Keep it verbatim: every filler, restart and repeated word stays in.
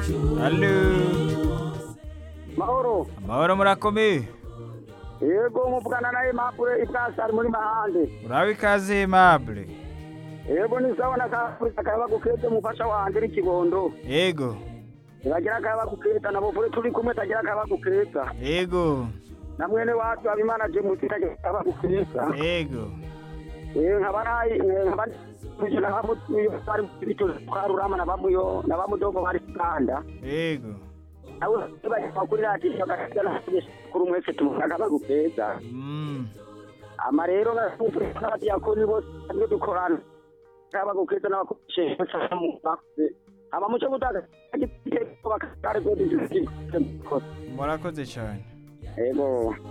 Allo. Mahoro. Amahoro murakomeye. Yego muvugana na Aimable Ibrasa ari muri Mahande. Urabe ikaze Aimable. Yego ni sawa na kafurika kaba gukete mufasha wanje ari Kibondo. Yego. Bagira kaba guketa nabo vure turi kumwe tagira kaba guketa. Yego. Na mwene watu abimana je mutita kaba guketa. Yego. Eh nkabarayi nkabandi kujana hamu bari bityo twarurama na bamuyo na bamudogo bari kanda. Yego. Aho bari bakurira ati bakagana kuri umwese tumukaga baguketa. Mm. Ama rero basufura n'abati yakoni bose ndio dukorana. Kaba guketa n'abakushe mu bakse. Aba muco gutaga bakare ko Murakoze cyane. Yego.